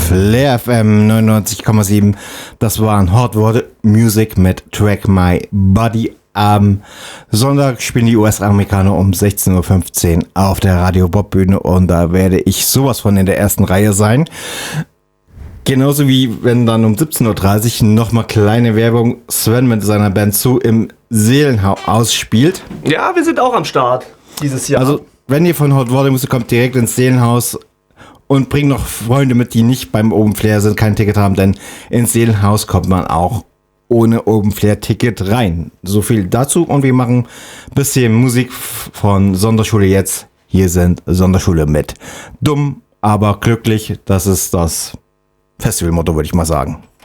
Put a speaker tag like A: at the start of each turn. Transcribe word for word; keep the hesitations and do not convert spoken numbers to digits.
A: Flair F M neunundneunzig Komma sieben. Das waren Hot Water Music mit Track My Body. Am Sonntag spielen die U S-Amerikaner um sechzehn Uhr fünfzehn auf der Radio Bob Bühne und da werde ich sowas von in der ersten Reihe sein. Genauso wie wenn dann um siebzehn Uhr dreißig nochmal kleine Werbung Sven mit seiner Band Zu im Seelenhaus spielt.
B: Ja, wir sind auch am Start dieses Jahr.
A: Also wenn ihr von Hot Water Music kommt, direkt ins Seelenhaus und bringt noch Freunde mit, die nicht beim Open Flair sind, kein Ticket haben, denn ins Seelenhaus kommt man auch ohne Open Flair Ticket rein. So viel dazu und wir machen ein bisschen Musik von Sonderschule jetzt. Hier sind Sonderschule mit Dumm, aber glücklich. Das ist das Festivalmotto, würde ich mal sagen.